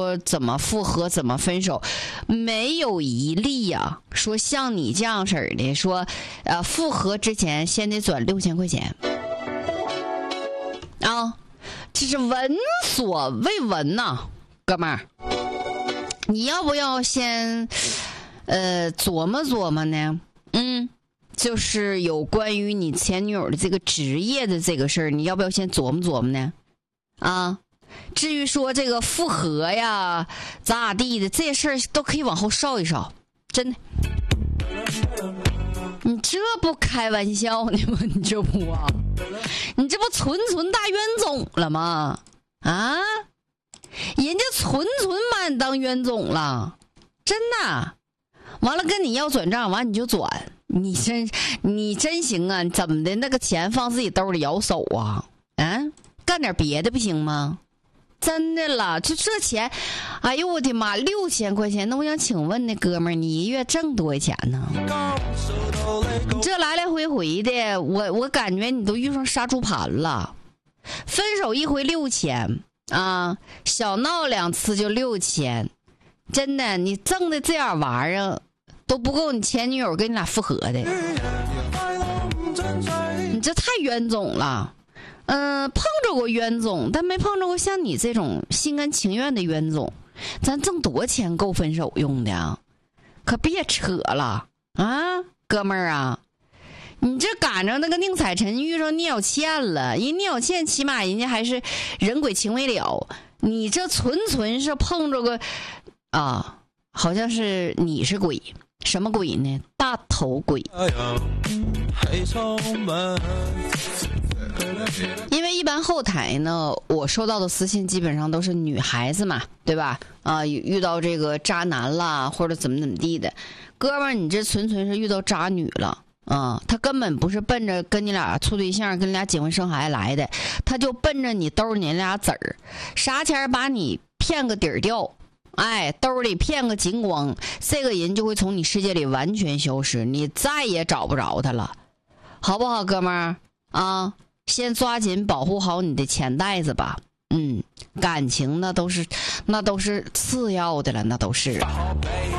说怎么复合怎么分手，没有一例呀说像你这样式儿的说复合之前先得转6000块钱啊，这是闻所未闻呐，哥们儿，你要不要先琢磨琢磨呢？就是有关于你前女友的这个职业的这个事儿，你要不要先琢磨琢磨呢？啊，至于说这个复合呀咋地的这事儿都可以往后稍一稍，真的。你这不开玩笑呢吗？你这不啊？你这不纯大冤种了吗？啊，人家纯把你当冤种了，真的。完了跟你要转账，完你就转，你真行啊？怎么的？那个钱放自己兜里摇手啊？干点别的不行吗？真的了，就这钱，哎呦我的妈，6000块钱！那我想请问那哥们儿，你一月挣多少钱呢？你这来回的，我感觉你都遇上杀猪盘了。分手一回6000啊，小闹2次就6000，真的，你挣的这点玩意儿都不够你前女友跟你俩复合的，你这太冤种了。碰着过冤种，但没碰着过像你这种心甘情愿的冤种。咱挣多钱够分手用的啊？可别扯了啊，哥们儿啊！你这赶上那个宁采臣遇上聂小倩了，人聂小倩起码人家还是人鬼情未了，你这纯是碰着个啊，好像是你是鬼，什么鬼呢？大头鬼。因为一般后台呢，我收到的私信基本上都是女孩子嘛，对吧？遇到这个渣男啦，或者怎么地的。哥们儿，你这纯是遇到渣女了啊！他根本不是奔着跟你俩处对象、跟你俩结婚生孩子来的，他就奔着你兜里那俩子儿，啥钱把你骗个底儿掉，兜里骗个精光，这个人就会从你世界里完全消失，你再也找不着他了，好不好，哥们儿啊？先抓紧保护好你的钱袋子吧。感情那都是次要的了，那都是。